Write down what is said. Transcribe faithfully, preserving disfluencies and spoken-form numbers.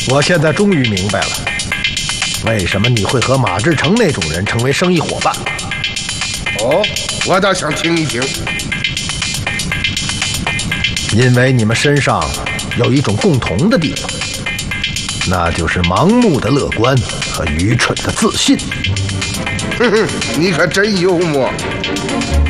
我现在终于明白了，为什么你会和马志成那种人成为生意伙伴。 哦，我倒想听一听。 因为你们身上有一种共同的地方，那就是盲目的乐观和愚蠢的自信。 哼哼，你可真幽默。